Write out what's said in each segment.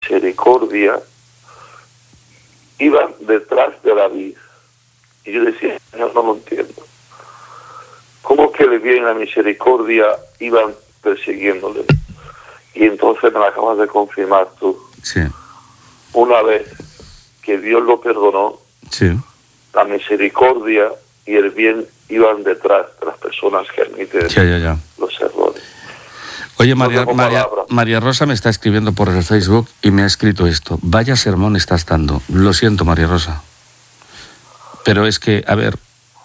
misericordia iban detrás de David. Y yo decía, Señor, no lo entiendo. ¿Cómo que el bien y la misericordia iban persiguiéndole? Y entonces me lo acabas de confirmar tú. Sí. Una vez que Dios lo perdonó, Sí. la misericordia y el bien iban detrás de las personas que admiten Ya. los errores. Oye, No tengo palabras. María Rosa me está escribiendo por el Facebook y me ha escrito esto. Vaya sermón estás dando. Lo siento, María Rosa. Pero es que, a ver,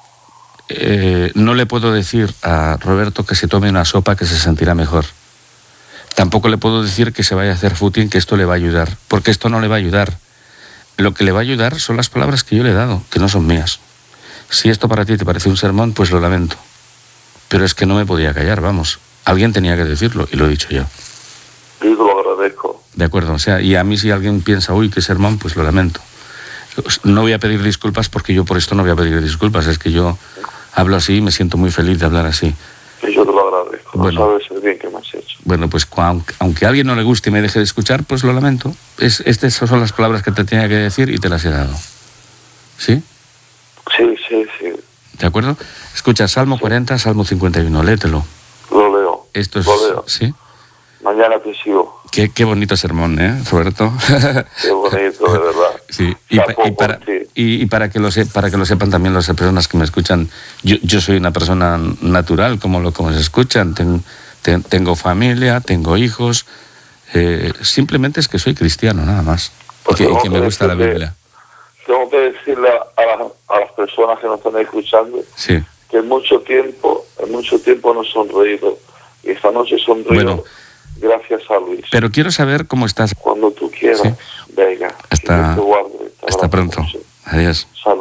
no le puedo decir a Roberto que se tome una sopa que se sentirá mejor. Tampoco le puedo decir que se vaya a hacer footing, que esto le va a ayudar. Porque esto no le va a ayudar. Lo que le va a ayudar son las palabras que yo le he dado, que no son mías. Si esto para ti te parece un sermón, pues lo lamento. Pero es que no me podía callar, vamos. Alguien tenía que decirlo, y lo he dicho yo. Y lo agradezco. De acuerdo, o sea, y a mí si alguien piensa, uy, qué sermón, pues lo lamento. No voy a pedir disculpas porque yo por esto no voy a pedir disculpas. Es que yo hablo así y me siento muy feliz de hablar así. Y yo te lo agradezco. Bueno. No sabes el bien que me has hecho. Bueno, pues aunque a alguien no le guste y me deje de escuchar, pues lo lamento. Estas son las palabras que te tenía que decir y te las he dado. ¿Sí? Sí. ¿De acuerdo? Escucha, Salmo 40, Salmo 51, léetelo. Lo leo. Esto es... Lo leo. ¿Sí? Mañana te sigo. Qué bonito sermón, Roberto? Qué bonito, de verdad. Sí. Y para que lo sepan también las personas que me escuchan, yo soy una persona natural, como se escuchan. Tengo familia, tengo hijos. Simplemente es que soy cristiano, nada más. Pues y que me gusta la Biblia. Tengo que decirle a las personas que nos están escuchando, sí, que en mucho tiempo no he sonreído. Y esta noche he sonreído. Bueno, gracias a Luis. Pero quiero saber cómo estás. Cuando tú quieras. Sí. Venga. Hasta Que Dios te guarde. pronto. Adiós. Salud.